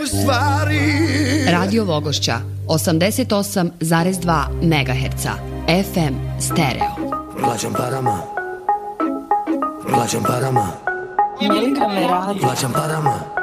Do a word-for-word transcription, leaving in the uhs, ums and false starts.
Radio Vogošća osamdeset osam zarez dva megaherca F M stereo. Plaćam parama. Plaćam parama. Plaćam parama.